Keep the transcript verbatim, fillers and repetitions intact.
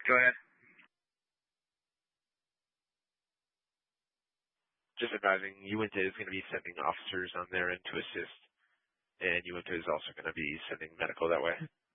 Go ahead. Just advising, Uinta is going to be sending officers on their end to assist, and Uinta is also going to be sending medical that way.